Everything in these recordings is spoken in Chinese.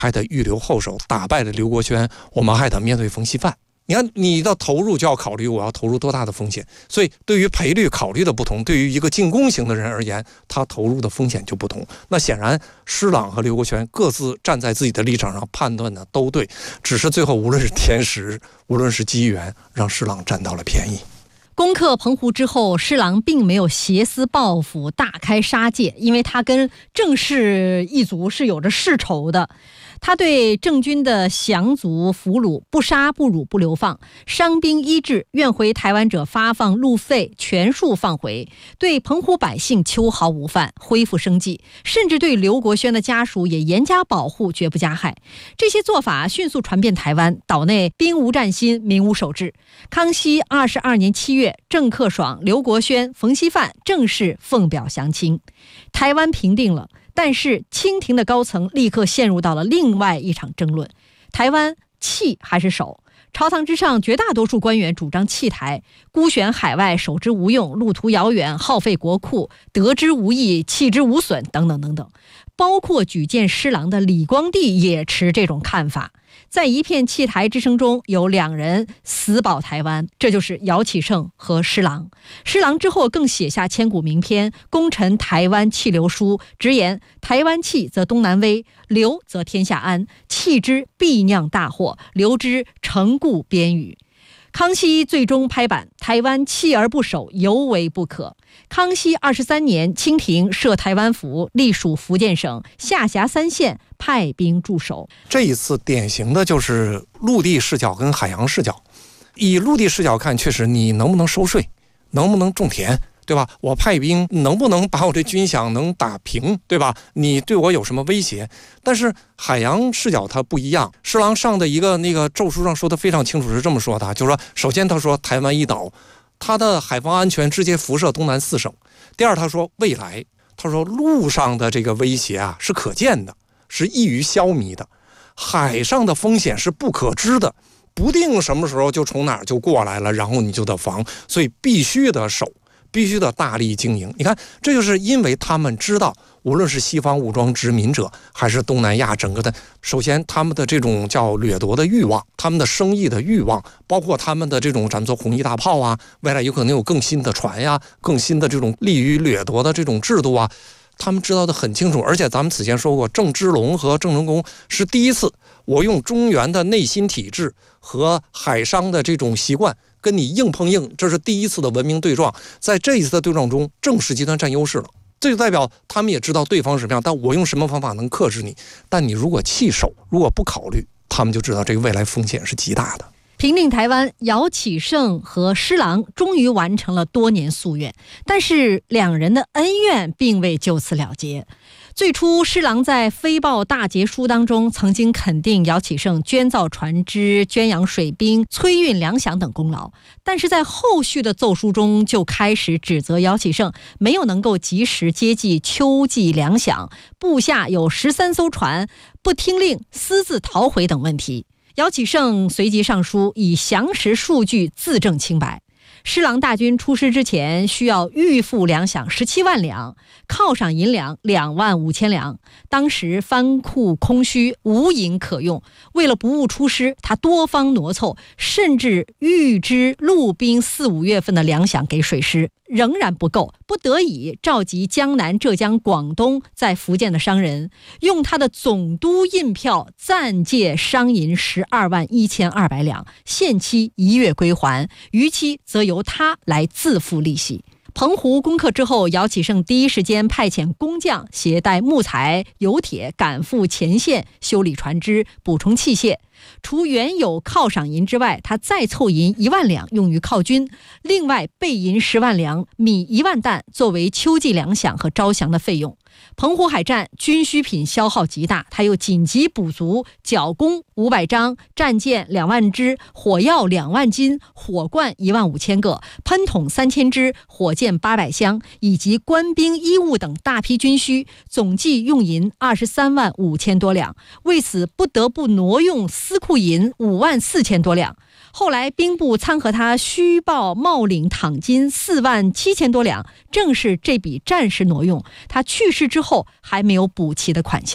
还得预留后手，打败了刘国轩，我们还得面对冯锡范。你看，你的投入就要考虑我要投入多大的风险，所以对于赔率考虑的不同，对于一个进攻型的人而言，他投入的风险就不同。那显然施琅和刘国轩各自站在自己的立场上判断的都对，只是最后无论是天时，无论是机缘，让施琅占到了便宜。 攻克澎湖之后，施琅并没有挟私报复、大开杀戒，因为他跟郑氏一族是有着世仇的。他对郑军的降卒俘虏不杀不辱不流放，伤兵医治，愿回台湾者发放路费全数放回，对澎湖百姓秋毫无犯，恢复生计，甚至对刘国轩的家属也严加保护，绝不加害。这些做法迅速传遍台湾，岛内兵无战心，民无守志。康熙22年7月，郑克爽、刘国轩、冯锡范正式奉表降清，台湾平定了。但是清廷的高层立刻陷入到了另外一场争论，台湾弃还是守？朝堂之上，绝大多数官员主张弃台，孤悬海外，守之无用，路途遥远，耗费国库，得之无益，弃之无损，等等等等。包括举荐施琅的李光地也持这种看法。在一片弃台之声中，有2人死保台湾，这就是姚启圣和施琅。施琅之后更写下千古名篇《功臣台湾弃刘书》，直言台湾弃则东南危，留则天下安，弃之必酿大祸，留之成故边隅。康熙最终拍板，台湾弃而不守，尤为不可。康熙23年，清廷设台湾府，隶属福建省，下辖3县，派兵驻守。 这一次典型的就是陆地视角跟海洋视角。以陆地视角看，确实你能不能收税，能不能种田，对吧？我派兵能不能把我这军饷能打平，对吧？你对我有什么威胁？但是海洋视角它不一样。施琅上的一个奏书上说的非常清楚，是这么说的，就是说，首先他说台湾一岛，它的海防安全直接辐射东南4省。第二，他说未来，他说陆上的这个威胁啊是可见的，是易于消弭的，海上的风险是不可知的，不定什么时候就从哪儿就过来了，然后你就得防，所以必须得守，必须得大力经营。你看，这就是因为他们知道，无论是西方武装殖民者，还是东南亚整个的，首先他们的这种叫掠夺的欲望，他们的生意的欲望，包括他们的这种咱们说红衣大炮啊，未来有可能有更新的船呀，更新的这种利于掠夺的这种制度啊，他们知道的很清楚。而且咱们此前说过，郑芝龙和郑成功是第一次，我用中原的内心体制和海商的这种习惯跟你硬碰硬，这是第一次的文明对撞。在这一次的对撞中，郑氏集团占优势了，这就代表他们也知道对方是什么样，但我用什么方法能克制你。但你如果弃守，如果不考虑，他们就知道这个未来风险是极大的。 平定台湾，姚启圣和施琅终于完成了多年夙愿，但是2人的恩怨并未就此了结。最初，施琅在飞报大捷书当中曾经肯定姚启圣捐造船只、捐养水兵、催运粮饷等功劳，但是在后续的奏书中就开始指责姚启圣没有能够及时接济秋季粮饷，部下有13艘船不听令私自逃回等问题。姚启圣随即上书，以详实数据自证清白。施琅大军出师之前，需要预付粮饷17万两，犒赏银两2万5千两。当时藩库空虚，无银可用，为了不误出师，他多方挪凑，甚至预支陆兵4、5月份的粮饷给水师，仍然不够，不得已召集江南、浙江、广东在福建的商人，用他的总督印票暂借商银12万1200两，限期1月归还，逾期则由他来自付利息。澎湖攻克之后，姚启圣第一时间派遣工匠携带木材、油铁赶赴前线修理船只、补充器械。除原有犒赏银之外，他再凑银1万两用于犒军，另外备银10万两、米1万担作为秋季粮饷和招降的费用。澎湖海战军需品消耗极大，他又紧急补足剿弓500张、战舰2万支、火药2万斤、火罐1万5千个、喷筒3000支、火箭800箱，以及官兵衣物等大批军需，总计用银23万5千多两。为此不得不挪用私库银5万4千多两。后来兵部参合他虚报冒领躺金4万7千多两，正是这笔战时挪用，他去世之后还没有补齐的款项。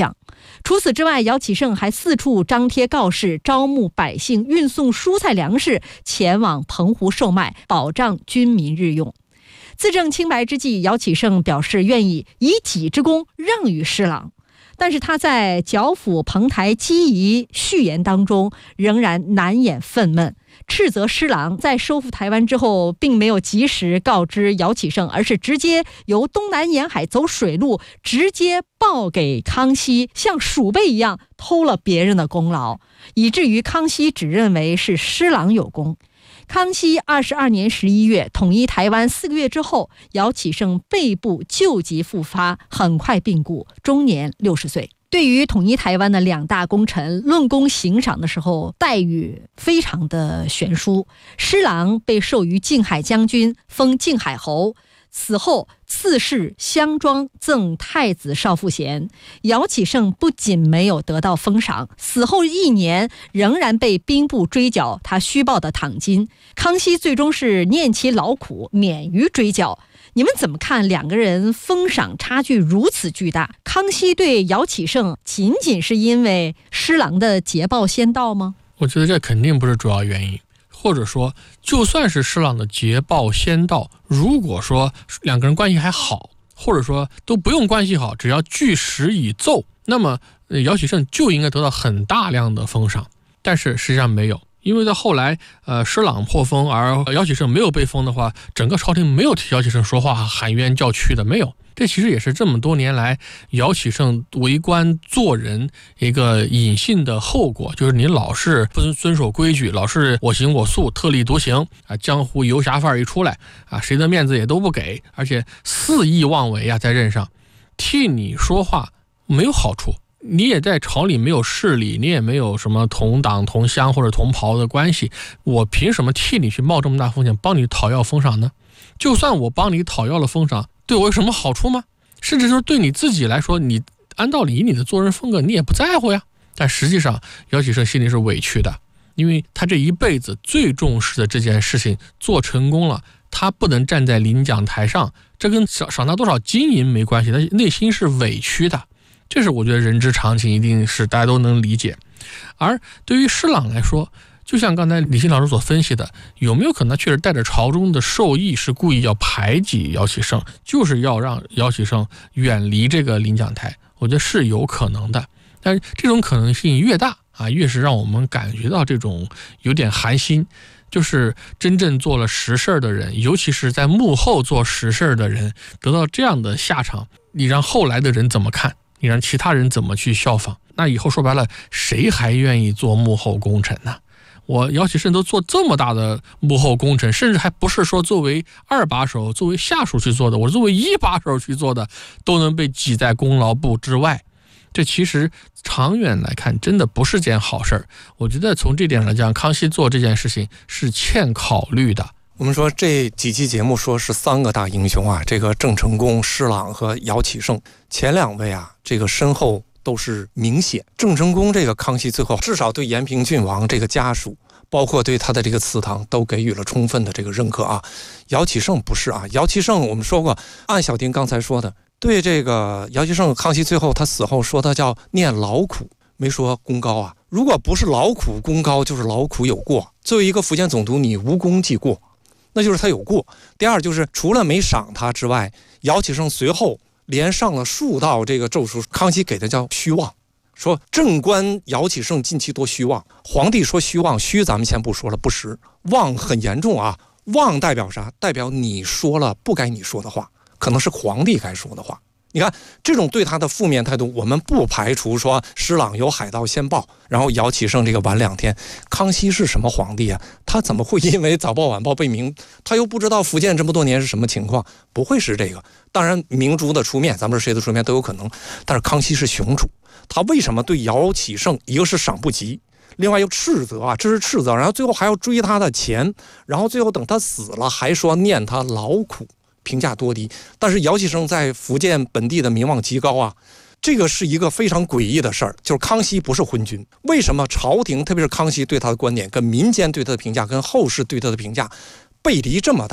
除此之外，姚启圣还四处张贴告示，招募百姓运送蔬菜粮食前往澎湖售卖，保障军民日用。自证清白之际，姚启圣表示愿意以己之功让与施琅，但是他在剿抚彭台机宜序言当中仍然难掩愤懑，斥责施琅在收复台湾之后并没有及时告知姚启圣，而是直接由东南沿海走水路直接报给康熙，像鼠辈一样偷了别人的功劳，以至于康熙只认为是施琅有功。康熙22年11月统一台湾4个月之后，姚启圣背部旧疾复发，很快病故，终年60岁。对于统一台湾的2大功臣，论功行赏的时候待遇非常的悬殊。施琅被授予靖海将军，封靖海侯，死后赐谥襄庄，赠太子少傅衔。姚启圣不仅没有得到封赏，死后1年仍然被兵部追缴他虚报的躺金。康熙最终是念其劳苦，免于追缴。你们怎么看2个人封赏差距如此巨大？康熙对姚启圣仅仅是因为施琅的捷报先到吗？ 我觉得这肯定不是主要原因，或者说就算是施琅的捷报先到，如果说2个人关系还好，或者说都不用关系好，只要据实以奏，那么姚启圣就应该得到很大量的封赏，但是实际上没有。因为在后来施琅破封而姚启圣没有被封的话，整个朝廷没有替姚启圣说话喊冤叫屈的，没有。这其实也是这么多年来姚启圣为官做人一个隐性的后果，就是你老是不遵守规矩，老是我行我素，特立独行啊，江湖游侠范儿一出来啊，谁的面子也都不给，而且肆意妄为啊，在任上替你说话没有好处。你也在朝里没有势力，你也没有什么同党同乡或者同袍的关系，我凭什么替你去冒这么大风险帮你讨要封赏呢？就算我帮你讨要了封赏，对我有什么好处吗？甚至说对你自己来说，你按道理你的做人风格你也不在乎呀。但实际上姚启圣心里是委屈的，因为他这一辈子最重视的这件事情做成功了，他不能站在领奖台上，这跟赏他多少金银没关系，他内心是委屈的。这是我觉得人之常情，一定是大家都能理解。而对于施琅来说，就像刚才李欣老师所分析的，有没有可能确实带着朝中的授意，是故意要排挤姚启圣，就是要让姚启圣远离这个领奖台？我觉得是有可能的，但是这种可能性越大啊，越是让我们感觉到这种有点寒心。就是真正做了实事的人，尤其是在幕后做实事的人，得到这样的下场，你让后来的人怎么看？你让其他人怎么去效仿？那以后说白了，谁还愿意做幕后功臣呢？我姚启圣都做这么大的幕后功臣，甚至还不是说作为2把手、作为下属去做的，我作为1把手去做的，都能被挤在功劳簿之外。这其实长远来看真的不是件好事儿。我觉得从这点来讲，康熙做这件事情是欠考虑的。 我们说这几期节目说是3个大英雄啊，这个郑成功、施琅和姚启圣，前2位啊，这个身后都是明显。郑成功这个康熙最后至少对延平郡王这个家属，包括对他的这个祠堂都给予了充分的这个认可啊。姚启圣不是啊，姚启圣我们说过，按小丁刚才说的，对这个姚启圣，康熙最后他死后说他叫念劳苦，没说功高啊。如果不是劳苦功高，就是劳苦有过。作为一个福建总督，你无功即过，那就是他有过。第二就是除了没赏他之外，姚启圣随后连上了数道这个奏书，康熙给的叫虚妄，说正官姚启圣近期多虚妄。皇帝说虚妄，虚咱们先不说了，不实，妄很严重啊。妄代表啥？代表你说了不该你说的话，可能是皇帝该说的话。你看这种对他的负面态度，我们不排除说施琅有海盗先报，然后姚启圣这个晚2天。康熙是什么皇帝啊？他怎么会因为早报晚报被明，他又不知道福建这么多年是什么情况？不会是这个。当然明珠的出面，咱们说谁的出面都有可能，但是康熙是雄主，他为什么对姚启圣一个是赏不及，另外又斥责啊，这是斥责，然后最后还要追他的钱，然后最后等他死了还说念他劳苦，评价多低。但是姚启圣在福建本地的名望极高啊，这个是一个非常诡异的事儿。就是康熙不是昏君，为什么朝廷特别是康熙对他的观点跟民间对他的评价跟后世对他的评价背离这么大？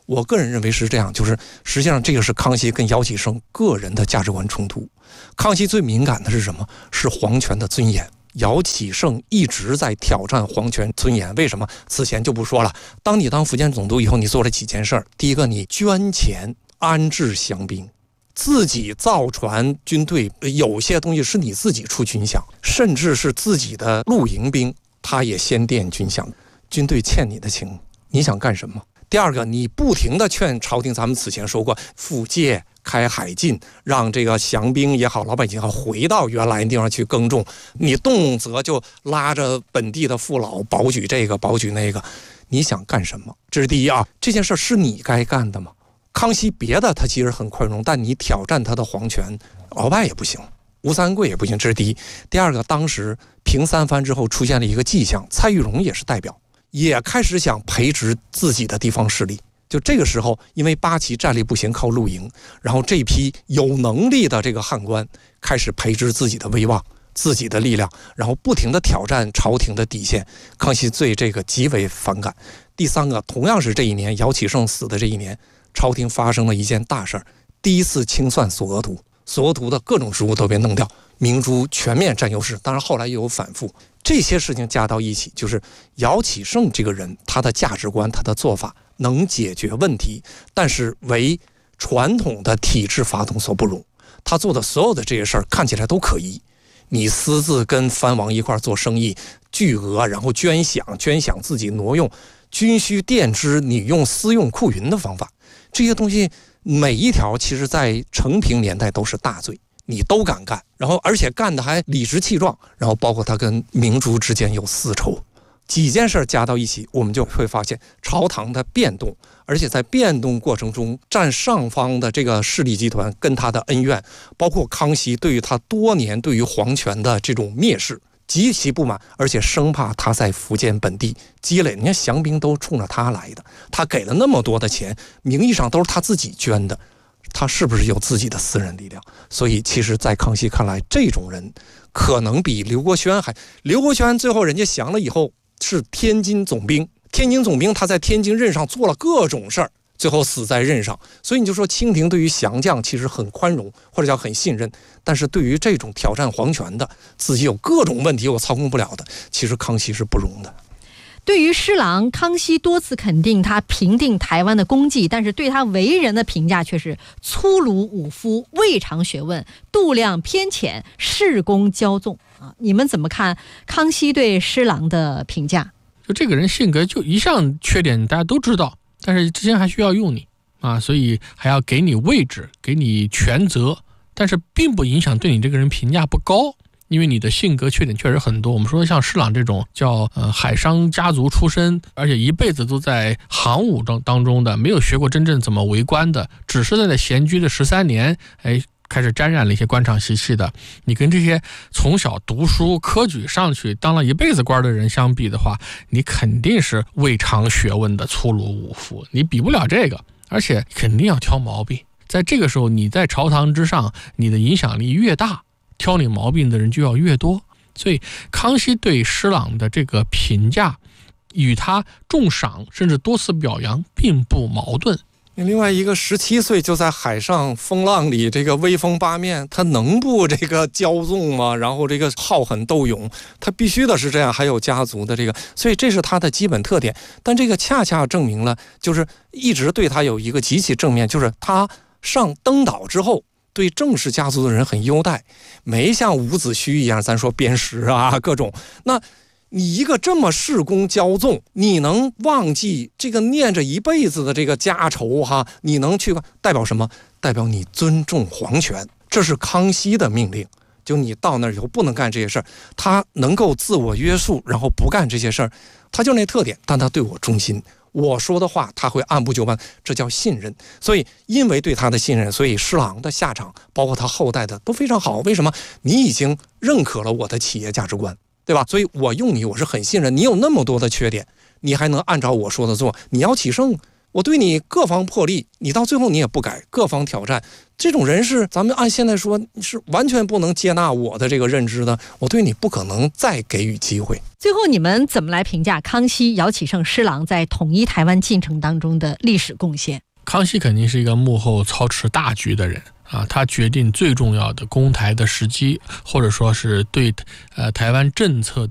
我个人认为是这样，就是实际上这个是康熙跟姚启圣个人的价值观冲突。康熙最敏感的是什么？是皇权的尊严。姚启圣一直在挑战皇权尊严，为什么？此前就不说了。当你当福建总督以后，你做了几件事儿。第一个，你捐钱安置降兵，自己造船军队，有些东西是你自己出军饷，甚至是自己的露营兵，他也先垫军饷。军队欠你的情，你想干什么？第二个，你不停地劝朝廷，咱们此前说过，复界开海禁，让这个降兵也好，老百姓也好，回到原来的地方去耕种。你动辄就拉着本地的父老保举这个保举那个，你想干什么？这是第一啊，这件事是你该干的吗？康熙别的他其实很宽容，但你挑战他的皇权，鳌拜也不行，吴三桂也不行，这是第一。第二个，当时平三藩之后出现了一个迹象，蔡玉荣也是代表，也开始想培植自己的地方势力。就这个时候，因为八旗战力不行，靠露营，然后这批有能力的这个汉官开始培植自己的威望、自己的力量，然后不停地挑战朝廷的底线。康熙对这个极为反感。第三个，同样是这一年，姚启圣死的这一年，朝廷发生了一件大事儿，第一次清算索额图，索额图的各种职务都被弄掉，明珠全面占优势。当然后来又有反复，这些事情加到一起，就是姚启圣这个人，他的价值观、他的做法能解决问题，但是为传统的体制法统所不容。他做的所有的这些事儿看起来都可疑，你私自跟藩王一块做生意，巨额，然后捐饷自己挪用，军需垫支，你用私用库云的方法，这些东西每一条其实在承平年代都是大罪，你都敢干，然后而且干的还理直气壮，然后包括他跟明珠之间有私仇，几件事加到一起，我们就会发现朝堂的变动，而且在变动过程中占上方的这个势力集团跟他的恩怨，包括康熙对于他多年对于皇权的这种蔑视，极其不满，而且生怕他在福建本地积累，你看降兵都冲着他来的，他给了那么多的钱，名义上都是他自己捐的，他是不是有自己的私人力量？所以其实在康熙看来，这种人可能比刘国轩还，刘国轩最后人家降了以后是天津总兵，他在天津任上做了各种事儿，最后死在任上。所以你就说清廷对于降将其实很宽容，或者叫很信任，但是对于这种挑战皇权的，自己有各种问题我操控不了的，其实康熙是不容的。 对于施琅，康熙多次肯定他平定台湾的功绩，但是对他为人的评价却是粗鲁武夫，未尝学问，度量偏浅，恃功骄纵啊！你们怎么看康熙对施琅的评价？ 就这个人性格就一项缺点大家都知道，但是之前还需要用你啊，所以还要给你位置，给你权责，但是并不影响对你这个人评价不高。因为你的性格缺点确实很多，我们说像施琅这种叫海商家族出身，而且一辈子都在行伍当中的，没有学过真正怎么为官的，只是在闲居的13年，开始沾染了一些官场习气的。你跟这些从小读书科举上去当了一辈子官的人相比的话，你肯定是未尝学问的粗鲁武夫，你比不了这个，而且肯定要挑毛病。在这个时候，你在朝堂之上，你的影响力越大，挑你毛病的人就要越多。所以康熙对施琅的这个评价与他重赏甚至多次表扬并不矛盾。 另外一个17岁就在海上风浪里这个威风八面，他能不这个骄纵吗？然后这个好狠斗勇，他必须的是这样，还有家族的这个，所以这是他的基本特点。但这个恰恰证明了，就是一直对他有一个极其正面，就是他上登岛之后对郑氏家族的人很优待，没像伍子胥一样，咱说鞭尸啊各种。那你一个这么恃功骄纵，你能忘记这个念着一辈子的这个家仇哈？你能去代表什么？代表你尊重皇权，这是康熙的命令。就你到那儿以后不能干这些事儿，他能够自我约束，然后不干这些事儿，他就那特点。但他对我忠心，我说的话他会按部就班，这叫信任。所以因为对他的信任，所以施琅的下场，包括他后代的都非常好。为什么？你已经认可了我的企业价值观，对吧？所以我用你，我是很信任。你有那么多的缺点，你还能按照我说的做。你姚启圣我对你各方破例，你到最后你也不改，各方挑战，这种人是咱们按现在说是完全不能接纳我的这个认知的，我对你不可能再给予机会。 最后你们怎么来评价康熙、姚启圣、施琅在统一台湾进程当中的历史贡献？ 康熙肯定是一个幕后操持大局的人啊，他决定最重要的攻台的时机，或者说是对台湾政策